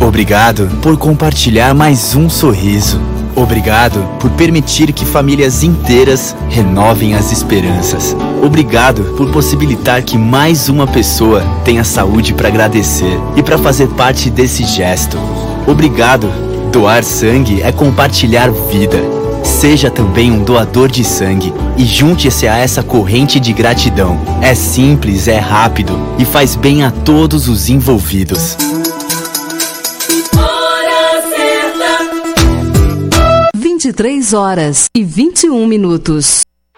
Obrigado por compartilhar mais um sorriso. Obrigado por permitir que famílias inteiras renovem as esperanças. Obrigado por possibilitar que mais uma pessoa tenha saúde para agradecer e para fazer parte desse gesto. Obrigado. Doar sangue é compartilhar vida. Seja também um doador de sangue e junte-se a essa corrente de gratidão. É simples, é rápido e faz bem a todos os envolvidos. 23 horas e 21 minutos.